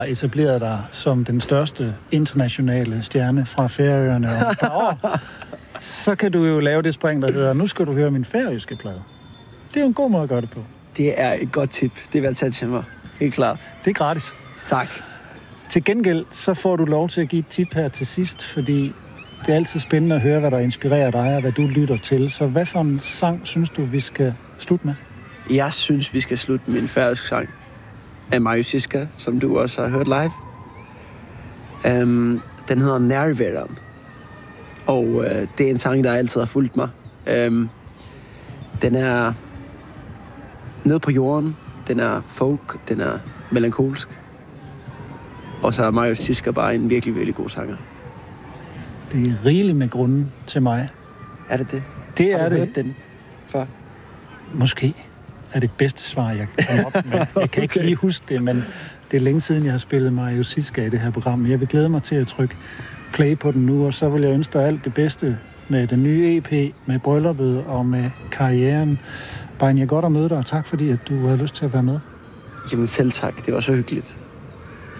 etableret dig som den største internationale stjerne fra Færøerne om et par år, så kan du jo lave det spring, der hedder, nu skal du høre min færøske plade. Det er jo en god måde at gøre det på. Det er et godt tip. Det vil jeg tage til mig. Helt klart. Det er gratis. Tak. Til gengæld, så får du lov til at give et tip her til sidst, fordi det er altid spændende at høre, hvad der inspirerer dig, og hvad du lytter til. Så hvad for en sang synes du, vi skal slutte med? Jeg synes, vi skal slutte med en færøsk sang af Marius Siska, som du også har hørt live. Den hedder Nærværen. Og det er en sang, der altid har fulgt mig. Den er nede på jorden. Den er folk. Den er melankolsk. Og så er Marius Siska bare en virkelig, virkelig god sanger. Det er rigeligt med grunden til mig. Er det det? Det er har du det. hørt den før? Måske er det bedste svar, jeg kan komme op med. Jeg kan ikke lige huske det, men det er længe siden, jeg har spillet Marius Siska i det her program. Jeg vil glæde mig til at trykke play på den nu, og så vil jeg ønske dig alt det bedste med den nye EP, med brylluppet og med karrieren. Brian, jeg er godt at møde dig, og tak fordi, at du havde lyst til at være med. Jamen selv tak. Det var så hyggeligt.